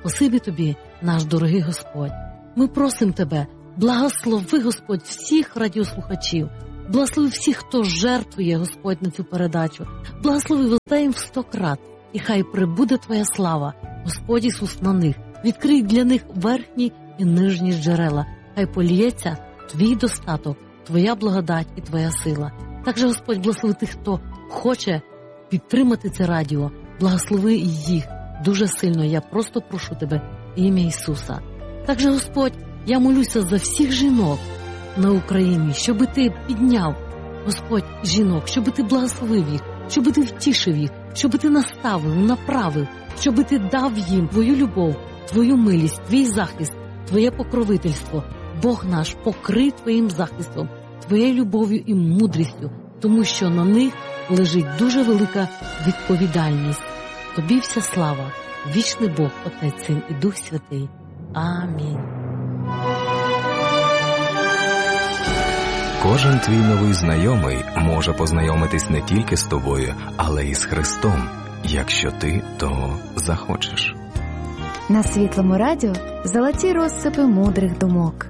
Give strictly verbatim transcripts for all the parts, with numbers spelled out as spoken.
Спасибі Тобі, наш дорогий Господь. Ми просимо Тебе, благослови, Господь, всіх радіослухачів, благослови всіх, хто жертвує, Господь, на цю передачу. Благослови, воздай їм в сто крат, і хай прибуде Твоя слава, Господь Ісус, на них. Відкрий для них верхні і нижні джерела. Хай поліється Твій достаток, Твоя благодать і Твоя сила. Також, Господь, благослови тих, хто хоче підтримати це радіо. Благослови їх дуже сильно. Я просто прошу Тебе, ім'я Ісуса. Також, Господь, я молюся за всіх жінок на Україні, щоб Ти підняв, Господь, жінок, щоб Ти благословив їх, щоб Ти втішив їх, щоб Ти наставив, направив, щоб Ти дав їм Твою любов, Твою милість, Твій захист, Твоє покровительство. Бог наш, покрий Твоїм захистом, Твоєю любов'ю і мудрістю, тому що на них лежить дуже велика відповідальність. Тобі вся слава, вічний Бог, Отець, Син і Дух Святий. Амінь. Кожен твій новий знайомий може познайомитись не тільки з тобою, але й з Христом, якщо ти того захочеш. На Світлому радіо золоті розсипи мудрих думок.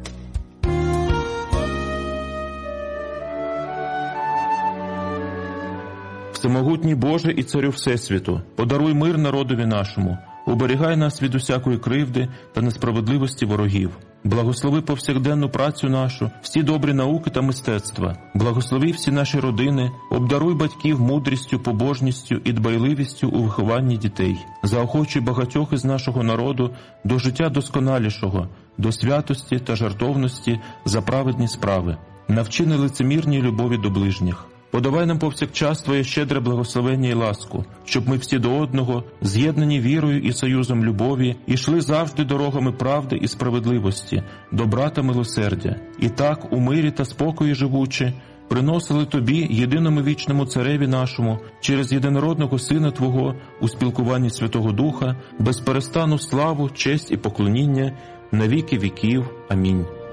Всемогутній Боже і Царю Всесвіту, подаруй мир народові нашому, уберігай нас від усякої кривди та несправедливості ворогів. Благослови повсякденну працю нашу, всі добрі науки та мистецтва. Благослови всі наші родини, обдаруй батьків мудрістю, побожністю і дбайливістю у вихованні дітей. Заохочуй багатьох із нашого народу до життя досконалішого, до святості та жертовності за праведні справи. Навчи нелицемірній любові до ближніх. Подавай нам повсякчас Твоє щедре благословення і ласку, щоб ми всі до одного, з'єднані вірою і союзом любові, ішли завжди дорогами правди і справедливості, добра та милосердя. І так, у мирі та спокої живучи, приносили Тобі, єдиному вічному Цареві нашому, через єдинородного Сина Твого, у спілкуванні Святого Духа, безперестанну славу, честь і поклоніння на віки віків. Амінь.